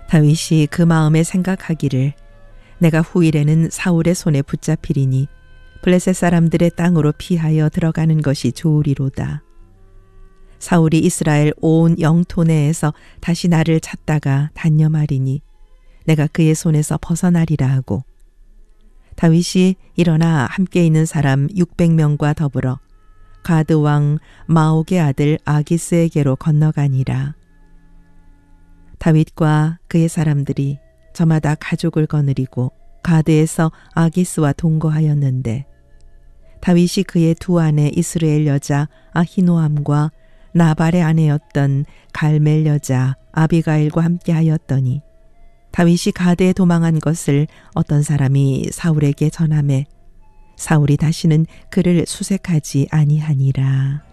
다윗이 그 마음에 생각하기를 내가 후일에는 사울의 손에 붙잡히리니 블레셋 사람들의 땅으로 피하여 들어가는 것이 좋으리로다. 사울이 이스라엘 온 영토 내에서 다시 나를 찾다가 단념하리니 내가 그의 손에서 벗어나리라 하고 다윗이 일어나 함께 있는 사람 600명과 더불어 가드 왕 마옥의 아들 아기스에게로 건너가니라. 다윗과 그의 사람들이 저마다 가족을 거느리고 가드에서 아기스와 동거하였는데 다윗이 그의 두 아내 이스라엘 여자 아히노암과 나발의 아내였던 갈멜 여자 아비가일과 함께 하였더니 다윗이 가드에 도망한 것을 어떤 사람이 사울에게 전하매 사울이 다시는 그를 수색하지 아니하니라.